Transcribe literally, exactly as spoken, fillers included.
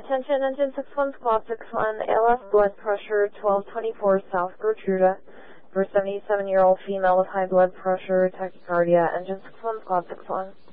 Attention, engine six one, squad six one, L S blood pressure twelve twenty-four South Gertruda for seventy-seven-year-old female with high blood pressure, tachycardia, engine six one, squad six one.